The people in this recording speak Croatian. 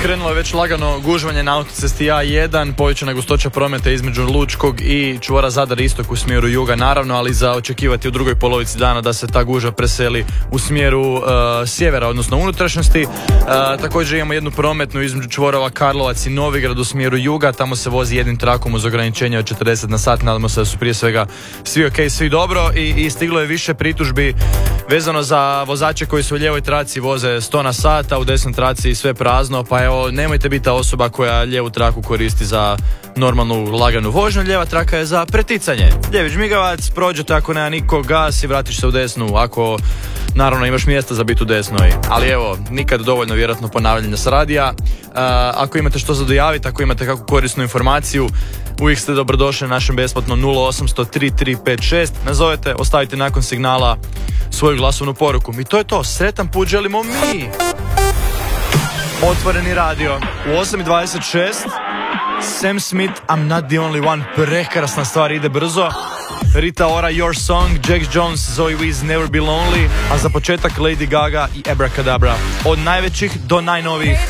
krenulo je već lagano gužvanje na autocesti A1, povećana gustoća prometa između Lučkog i čvora Zadar istok u smjeru juga, naravno, ali za očekivati u drugoj polovici dana da se ta gužva preseli u smjeru sjevera, odnosno unutrašnjosti. Također imamo jednu prometnu između čvorova Karlovac i Novigrad u smjeru juga, tamo se vozi jednim trakom uz ograničenje od 40 na sat, nadamo se da su prije svega svi ok, svi dobro i stiglo je više pritužbi vezano za vozače koji su u lijevoj traci voze 100 na sat, a u desnoj traci sve prazno, pa evo, nemojte biti ta osoba koja lijevu traku koristi za normalnu laganu vožnju, lijeva traka je za preticanje. Lijevi žmigavac, prođete ako nema nikog, gas i vratiš se u desnu, ako naravno imaš mjesta za biti u desnoj, ali evo, nikad dovoljno vjerojatno ponavljanja s radija. Ako imate što za dojaviti, ako imate kakvu korisnu informaciju, uvijek ste dobrodošli na našem besplatno 0800 3356, nazovete, ostavite nakon signala svoju glasovnu poruku. I to je to, sretan put želimo mi! Otvoreni radio u 8:26, Sam Smith, I'm not the only one, prekrasna stvar, ide brzo. Rita Ora, Your Song, Jax Jones, Zoe Wiz, Never Be Lonely, a za početak Lady Gaga i Abracadabra. Od najvećih do najnovijih.